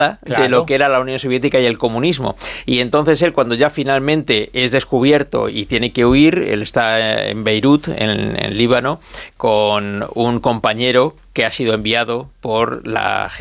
de lo que era la Unión Soviética y el comunismo. Y entonces él, cuando ya finalmente es descubierto y tiene que huir, él está en Beirut, en Líbano, con un compañero que ha sido enviado por la